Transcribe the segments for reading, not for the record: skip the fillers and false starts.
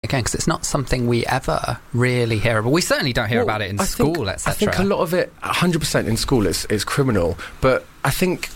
again, because it's not something we ever really hear about. We certainly don't hear about it in school, etc. I think a lot of it, 100% in school, is criminal. But I think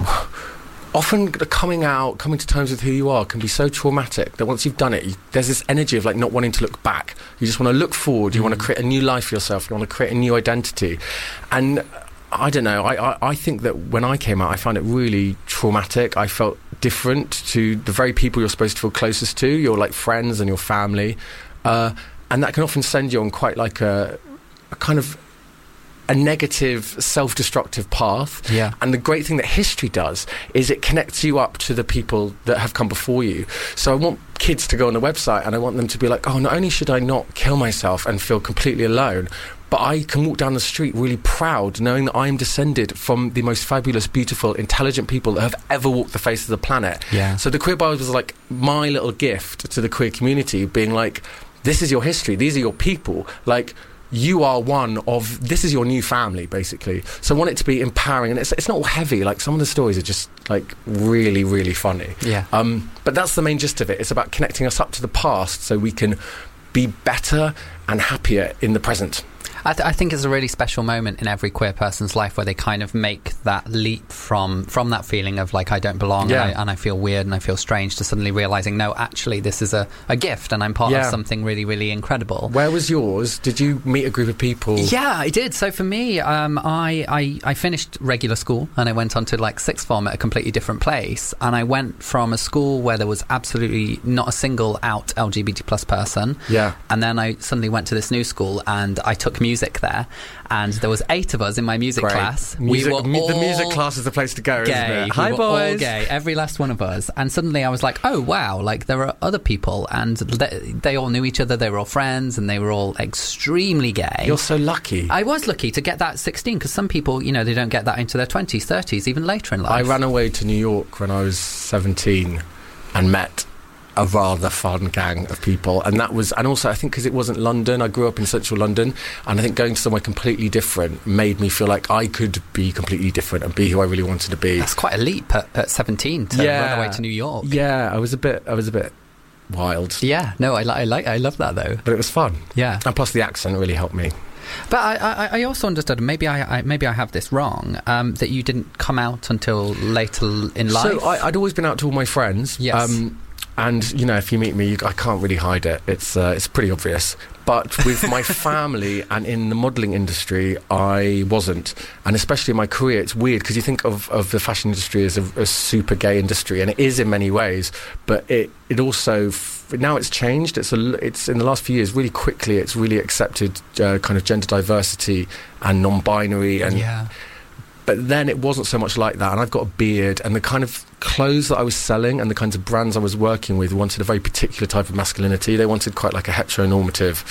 often coming to terms with who you are can be so traumatic that once you've done it, there's this energy of like not wanting to look back. You just want to look forward. You want to create a new life for yourself. You want to create a new identity. And I don't know, I think that when I came out, I found it really traumatic. I felt different to the very people you're supposed to feel closest to, your like friends and your family. And that can often send you on quite like a kind of a negative, self-destructive path. Yeah. And the great thing that history does is it connects you up to the people that have come before you. So I want kids to go on the website and I want them to be like, oh, not only should I not kill myself and feel completely alone, but I can walk down the street really proud knowing that I am descended from the most fabulous, beautiful, intelligent people that have ever walked the face of the planet. Yeah. So the Queer Bible was like my little gift to the queer community, being like, this is your history, these are your people, like, you are this is your new family, basically. So I want it to be empowering, and it's not all heavy. Like, some of the stories are just like really, really funny. Yeah. But that's the main gist of it. It's about connecting us up to the past so we can be better and happier in the present. I think it's a really special moment in every queer person's life where they kind of make that leap from that feeling of like, I don't belong, and I feel weird and I feel strange, to suddenly realising, no, actually this is a gift and I'm part of something really, really incredible. Where was yours? Did you meet a group of people? Yeah, I did. So for me, I finished regular school and I went on to like sixth form at a completely different place, and I went from a school where there was absolutely not a single out LGBT plus person, and then I suddenly went to this new school and I took music there, and there was 8 of us in my music class. The music class is the place to go, gay. Isn't it? We Hi, were boys. all gay, every last one of us. And suddenly I was like, oh wow, like there are other people, and they all knew each other, they were all friends, and they were all extremely gay. You're so lucky. I was lucky to get that at 16, because some people, you know, they don't get that into their 20s, 30s, even later in life. I ran away to New York when I was 17 and met a rather fun gang of people, and also I think because it wasn't London, I grew up in central London, and I think going to somewhere completely different made me feel like I could be completely different and be who I really wanted to be. That's quite a leap at 17 to run away to New York. Yeah, I was a bit wild. Yeah, no, I love that though. But it was fun. Yeah, and plus the accent really helped me. But I also understood, maybe I have this wrong, that you didn't come out until later in life. So I'd always been out to all my friends. Yes. And, you know, if you meet me, I can't really hide it. It's pretty obvious. But with my family and in the modelling industry, I wasn't. And especially in my career, it's weird because you think of the fashion industry as a super gay industry, and it is in many ways. But it also, now it's changed. It's in the last few years, really quickly, it's really accepted kind of gender diversity and non-binary and... Yeah. But then it wasn't so much like that, and I've got a beard, and the kind of clothes that I was selling and the kinds of brands I was working with wanted a very particular type of masculinity. They wanted quite like a heteronormative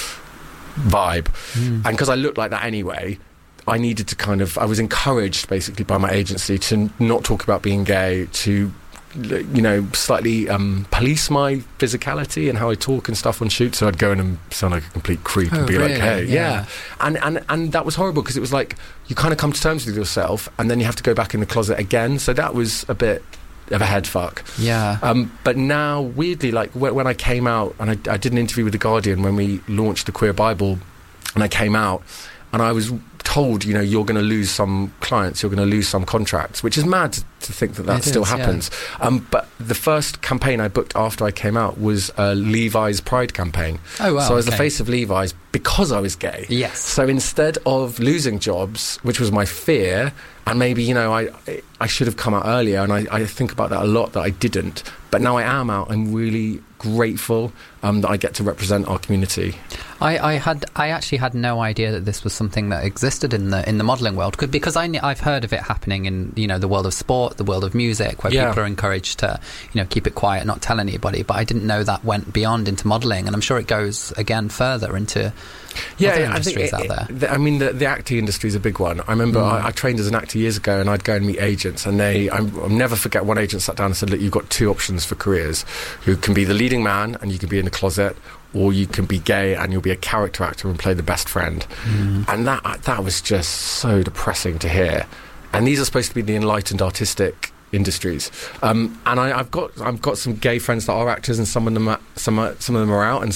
vibe. And because I looked like that anyway, I needed to I was encouraged basically by my agency to not talk about being gay, to, you know, slightly police my physicality and how I talk and stuff on shoots. So I'd go in and sound like a complete creep and be really? like, hey, Yeah. And that was horrible because it was like you kind of come to terms with yourself and then you have to go back in the closet again. So that was a bit of a head fuck. Yeah. But now, weirdly, like when I came out, and I did an interview with The Guardian when we launched the Queer Bible, and I came out and I was told, you know, you're going to lose some clients, you're going to lose some contracts, which is mad to think that still happens. Yeah. But the first campaign I booked after I came out was a Levi's Pride campaign. Oh, wow. So I was the face of Levi's because I was gay. Yes. So instead of losing jobs, which was my fear, and maybe, you know, I should have come out earlier, and I think about that a lot, that I didn't. But now I am out. I'm really grateful that I get to represent our community. I actually had no idea that this was something that existed in the modelling world, because I've heard of it happening in, you know, the world of sport, the world of music, where people are encouraged to, you know, keep it quiet, not tell anybody. But I didn't know that went beyond into modelling, and I'm sure it goes again further into other industries out there. I mean, the acting industry is a big one. I remember I trained as an actor years ago, and I'd go and meet agents, and I'll never forget, one agent sat down and said, look, you've got 2 options for careers. You can be the leading man and you can be in the closet, or you can be gay and you'll be a character actor and play the best friend. And that was just so depressing to hear. And these are supposed to be the enlightened artistic industries. And I've got some gay friends that are actors, and some of them are out, and